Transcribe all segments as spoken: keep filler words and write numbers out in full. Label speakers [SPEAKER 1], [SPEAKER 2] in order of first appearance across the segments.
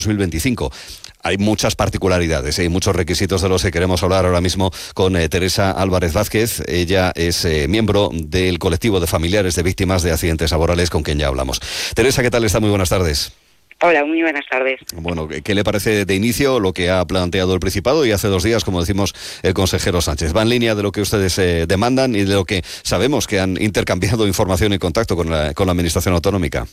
[SPEAKER 1] dos mil veinticinco. Hay muchas particularidades, hay muchos requisitos de los que queremos hablar ahora mismo con eh, Teresa Álvarez Vázquez. Ella es eh, miembro del colectivo de familiares de víctimas de accidentes laborales con quien ya hablamos. Teresa, ¿qué tal está? Muy buenas tardes.
[SPEAKER 2] Hola, muy buenas tardes.
[SPEAKER 1] Bueno, ¿qué le parece de inicio lo que ha planteado el Principado y hace dos días, como decimos, el consejero Sánchez? Va en línea de lo que ustedes eh, demandan y de lo que sabemos que han intercambiado información y contacto con la, con la Administración Autonómica.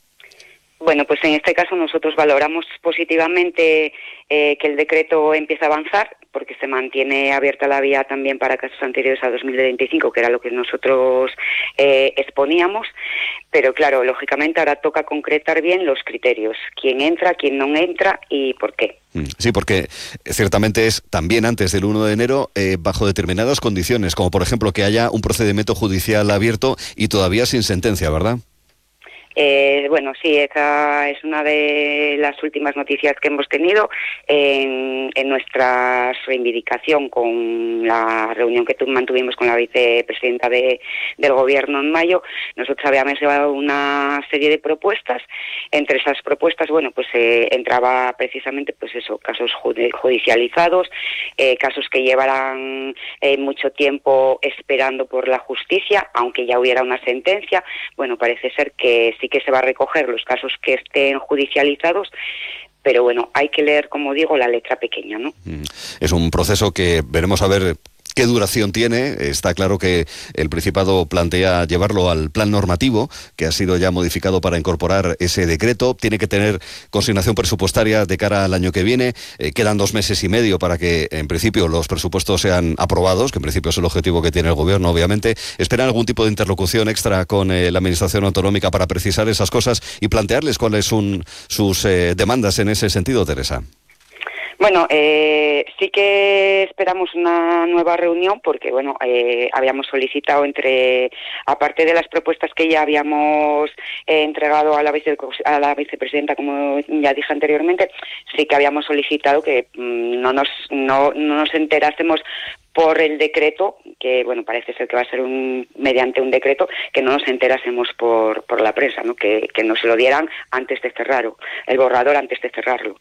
[SPEAKER 2] Bueno, pues en este caso nosotros valoramos positivamente eh, que el decreto empiece a avanzar, porque se mantiene abierta la vía también para casos anteriores a dos mil veinticinco, que era lo que nosotros eh, exponíamos, pero claro, lógicamente ahora toca concretar bien los criterios, quién entra, quién no entra y por qué.
[SPEAKER 1] Sí, porque ciertamente es también antes del uno de enero, eh, bajo determinadas condiciones, como por ejemplo que haya un procedimiento judicial abierto y todavía sin sentencia, ¿verdad?
[SPEAKER 2] Eh, bueno, sí, esa es una de las últimas noticias que hemos tenido en, en nuestra reivindicación con la reunión que tu, mantuvimos con la vicepresidenta de, del Gobierno en mayo. Nosotros habíamos llevado una serie de propuestas. Entre esas propuestas, bueno, pues eh, entraba precisamente, pues eso, casos judicializados, eh, casos que llevaran eh, mucho tiempo esperando por la justicia, aunque ya hubiera una sentencia. Bueno, parece ser que sí que se va a recoger los casos que estén judicializados, pero bueno, hay que leer, como digo, la letra pequeña, ¿no?
[SPEAKER 1] Es un proceso que veremos a ver qué duración tiene. Está claro que el Principado plantea llevarlo al plan normativo, que ha sido ya modificado para incorporar ese decreto. Tiene que tener consignación presupuestaria de cara al año que viene. Eh, quedan dos meses y medio para que, en principio, los presupuestos sean aprobados, que en principio es el objetivo que tiene el Gobierno, obviamente. ¿Esperan algún tipo de interlocución extra con eh, la Administración Autonómica para precisar esas cosas y plantearles cuáles son sus eh, demandas en ese sentido, Teresa?
[SPEAKER 2] Bueno, eh, sí que esperamos una nueva reunión porque, bueno, eh, habíamos solicitado entre, aparte de las propuestas que ya habíamos eh, entregado a la, vice, a la vicepresidenta, como ya dije anteriormente, sí que habíamos solicitado que mmm, no nos no, no nos enterásemos por el decreto, que bueno, parece ser que va a ser un mediante un decreto, que no nos enterásemos por, por la prensa, ¿no? Que, que nos lo dieran antes de cerrarlo, el borrador antes de cerrarlo.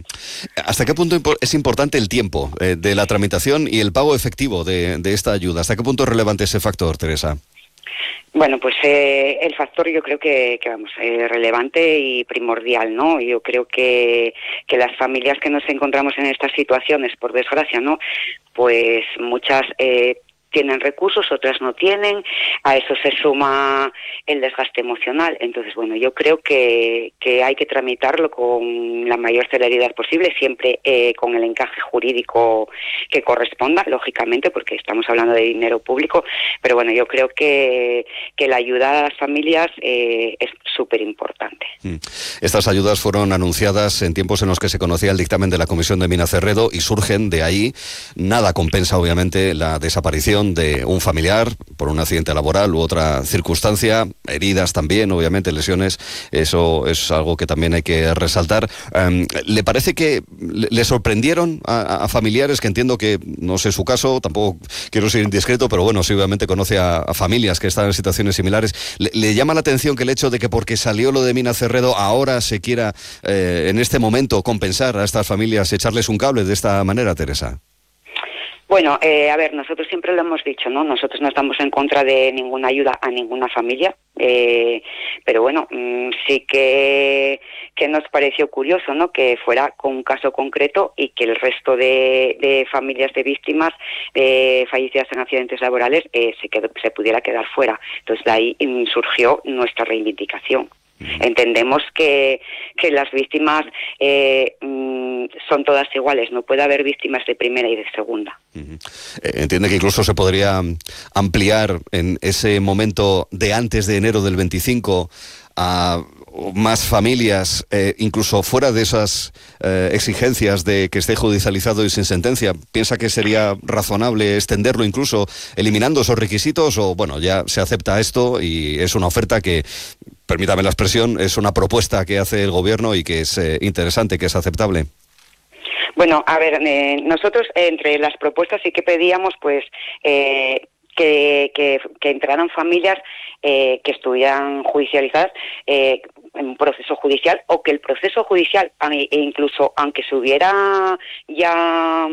[SPEAKER 1] ¿Hasta qué punto es importante el tiempo eh, de la tramitación y el pago efectivo de, de esta ayuda? ¿Hasta qué punto es relevante ese factor, Teresa?
[SPEAKER 2] Bueno, pues eh, el factor yo creo que, que vamos, es relevante y primordial, ¿no? Yo creo que, que las familias que nos encontramos en estas situaciones, por desgracia, ¿no? Pues muchas eh, tienen recursos, otras no tienen, a eso se suma el desgaste emocional. Entonces, bueno, yo creo que, que hay que tramitarlo con la mayor celeridad posible, siempre eh, con el encaje jurídico que corresponda, lógicamente, porque estamos hablando de dinero público, pero bueno, yo creo que, que la ayuda a las familias eh, es súper importante.
[SPEAKER 1] Estas ayudas fueron anunciadas en tiempos en los que se conocía el dictamen de la Comisión de Mina Cerredo y surgen de ahí. Nada compensa, obviamente, la desaparición de un familiar por un accidente laboral u otra circunstancia, heridas también, obviamente, lesiones. Eso es algo que también hay que resaltar. Um, ¿Le parece que le sorprendieron a, a familiares, que entiendo que no sé su caso, tampoco quiero ser indiscreto, pero bueno, sí, obviamente conoce a, a familias que están en situaciones similares? ¿Le, le llama la atención que el hecho de que porque salió lo de Mina Cerredo ahora se quiera eh, en este momento compensar a estas familias, echarles un cable de esta manera, Teresa?
[SPEAKER 2] Bueno, eh, a ver, nosotros siempre lo hemos dicho, ¿no? Nosotros no estamos en contra de ninguna ayuda a ninguna familia, eh, pero bueno, mmm, sí que, que nos pareció curioso, ¿no? Que fuera con un caso concreto y que el resto de, de familias de víctimas eh, fallecidas en accidentes laborales eh, se, quedó, se pudiera quedar fuera. Entonces de ahí mmm, surgió nuestra reivindicación. Entendemos que, que las víctimas eh, mmm, son todas iguales, no puede haber víctimas de primera y de segunda.
[SPEAKER 1] Uh-huh. Entiende que incluso se podría ampliar en ese momento de antes de enero del veinticinco a más familias, eh, incluso fuera de esas eh, exigencias de que esté judicializado y sin sentencia. ¿Piensa que sería razonable extenderlo incluso eliminando esos requisitos o bueno, ya se acepta esto y es una oferta que, permítame la expresión, es una propuesta que hace el Gobierno y que es eh, interesante, que es aceptable?
[SPEAKER 2] Bueno, a ver, eh, nosotros eh, entre las propuestas sí que pedíamos pues eh, que, que, que entraran familias eh, que estuvieran judicializadas, eh, en un proceso judicial, o que el proceso judicial, e incluso aunque se hubiera ya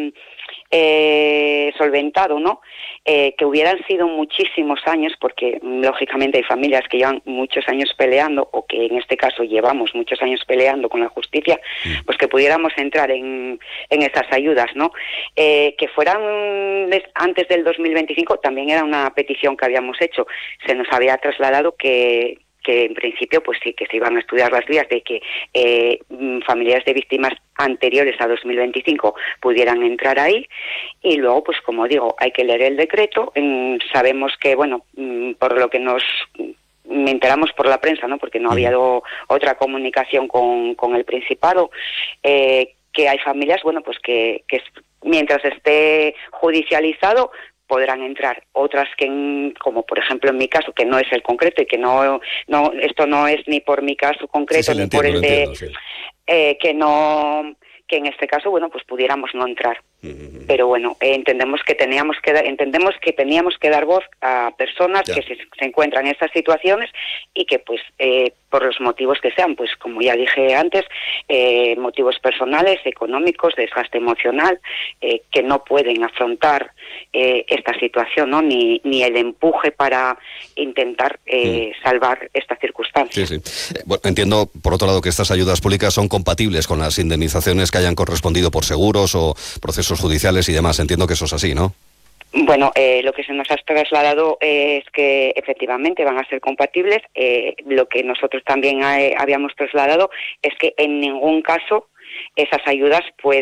[SPEAKER 2] eh, solventado, ¿no? Eh, que hubieran sido muchísimos años, porque lógicamente hay familias que llevan muchos años peleando, o que en este caso llevamos muchos años peleando con la justicia, pues que pudiéramos entrar en, en esas ayudas, ¿no? Eh, que fueran des, antes del dos mil veinticinco también era una petición que habíamos hecho. Se nos había trasladado que que en principio pues sí, que se iban a estudiar las vías de que eh, familiares de víctimas anteriores a dos mil veinticinco pudieran entrar ahí, y luego pues como digo, hay que leer el decreto. En, sabemos que, bueno, por lo que nos me enteramos por la prensa, ¿no? Porque no había dado otra comunicación con, con el Principado, eh, que hay familias, bueno, pues que, que mientras esté judicializado podrán entrar, otras que, como por ejemplo en mi caso, que no es el concreto y que no, no esto no es ni por mi caso concreto, sí, sí, ni entiendo, por el de, entiendo, sí. eh, que no, que en este caso, bueno, pues pudiéramos no entrar. Uh-huh. Pero bueno, eh, entendemos que teníamos que dar, entendemos que teníamos que dar voz a personas ya. que se, se encuentran en estas situaciones y que pues eh, por los motivos que sean, pues como ya dije antes, eh, motivos personales, económicos, desgaste emocional, eh, que no pueden afrontar eh, esta situación, ¿no? Ni, ni el empuje para intentar eh, mm. salvar esta circunstancia.
[SPEAKER 1] Sí, sí. Eh, bueno, entiendo, por otro lado, que estas ayudas públicas son compatibles con las indemnizaciones que hayan correspondido por seguros o procesos judiciales y demás. Entiendo que eso es así, ¿no?
[SPEAKER 2] Bueno, eh, lo que se nos ha trasladado es que efectivamente van a ser compatibles. Eh, lo que nosotros también eh, habíamos trasladado es que en ningún caso esas ayudas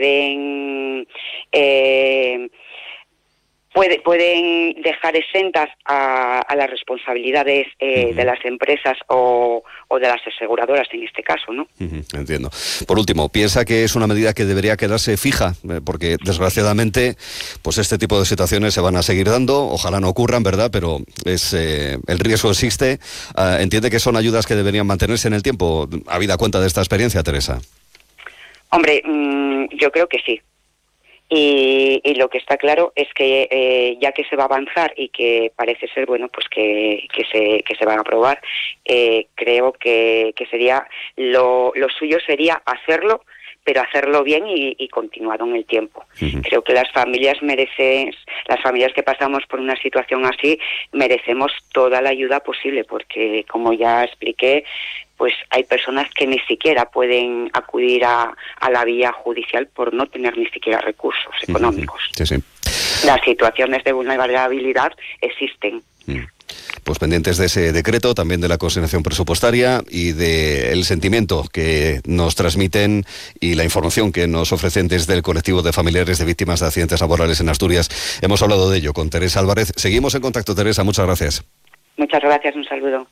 [SPEAKER 2] pueden eh, puede, pueden dejar exentas a, a las responsabilidades eh, uh-huh. de las empresas o, o de las aseguradoras en este caso, ¿no?
[SPEAKER 1] Uh-huh, entiendo. Por último, ¿piensa que es una medida que debería quedarse fija? Eh, porque desgraciadamente, pues este tipo de situaciones se van a seguir dando, ojalá no ocurran, ¿verdad? Pero es eh, el riesgo existe. Uh, ¿Entiende que son ayudas que deberían mantenerse en el tiempo? ¿Habida cuenta de esta experiencia, Teresa?
[SPEAKER 2] Hombre, mmm, yo creo que sí. Y, y lo que está claro es que eh, ya que se va a avanzar y que parece ser, bueno, pues que, que se que se van a aprobar, eh, creo que, que sería lo, lo suyo sería hacerlo, pero hacerlo bien y, y continuado en el tiempo. Uh-huh. Creo que las familias merecen, las familias que pasamos por una situación así, merecemos toda la ayuda posible, porque como ya expliqué, pues hay personas que ni siquiera pueden acudir a, a la vía judicial por no tener ni siquiera recursos económicos.
[SPEAKER 1] Sí, sí.
[SPEAKER 2] Las situaciones de vulnerabilidad existen.
[SPEAKER 1] Mm. Pues pendientes de ese decreto, también de la consignación presupuestaria y del sentimiento que nos transmiten y la información que nos ofrecen desde el colectivo de familiares de víctimas de accidentes laborales en Asturias. Hemos hablado de ello con Teresa Álvarez. Seguimos en contacto, Teresa. Muchas gracias.
[SPEAKER 2] Muchas gracias. Un saludo.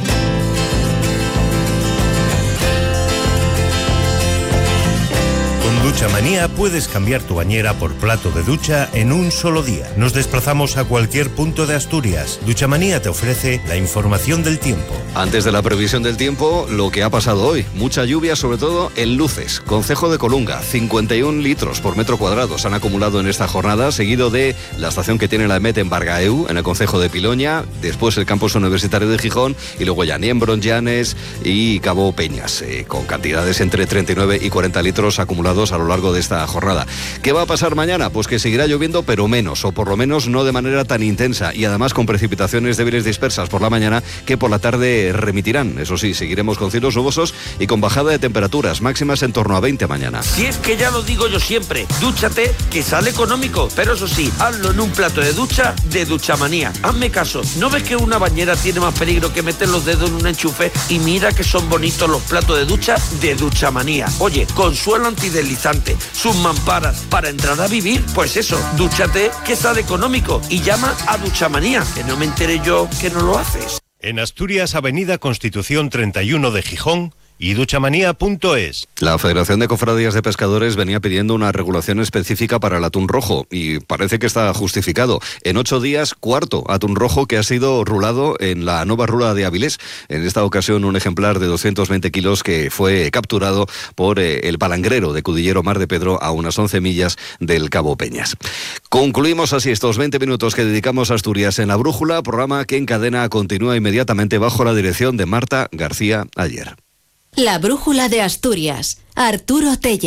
[SPEAKER 3] Duchamanía puedes cambiar tu bañera por plato de ducha en un solo día. Nos desplazamos a cualquier punto de Asturias. Duchamanía te ofrece la información del tiempo.
[SPEAKER 1] Antes de la previsión del tiempo, lo que ha pasado hoy. Mucha lluvia, sobre todo en Luces. Concejo de Colunga, cincuenta y un litros por metro cuadrado se han acumulado en esta jornada, seguido de la estación que tiene la E M E T en Bargaeu, en el concejo de Piloña, después el campus universitario de Gijón y luego ya Niembron, Llanes y Cabo Peñas, eh, con cantidades entre treinta y nueve y cuarenta litros acumulados a lo largo de esta jornada. ¿Qué va a pasar mañana? Pues que seguirá lloviendo, pero menos, o por lo menos no de manera tan intensa, y además con precipitaciones débiles dispersas por la mañana que por la tarde remitirán. Eso sí, seguiremos con cielos nubosos y con bajada de temperaturas máximas en torno a veinte mañana.
[SPEAKER 4] Si es que ya lo digo yo siempre, dúchate, que sale económico, pero eso sí, hazlo en un plato de ducha de Duchamanía. Hazme caso, ¿no ves que una bañera tiene más peligro que meter los dedos en un enchufe? Y mira que son bonitos los platos de ducha de Duchamanía. Oye, con suelo antideslizante, sus mamparas para entrar a vivir, pues eso, dúchate, que sale económico, y llama a Duchamanía, que no me enteré yo que no lo haces.
[SPEAKER 3] En Asturias, Avenida Constitución treinta y uno de Gijón y duchamanía punto es.
[SPEAKER 1] La Federación de Cofradías de Pescadores venía pidiendo una regulación específica para el atún rojo y parece que está justificado. En ocho días, cuarto atún rojo que ha sido rulado en la nueva rula de Avilés. En esta ocasión, un ejemplar de doscientos veinte kilos que fue capturado por eh, el palangrero de Cudillero Mar de Pedro a unas once millas del Cabo Peñas. Concluimos así estos veinte minutos que dedicamos a Asturias en la Brújula, programa que en cadena continúa inmediatamente bajo la dirección de Marta García Ayer.
[SPEAKER 5] La brújula de Asturias. Arturo Telle.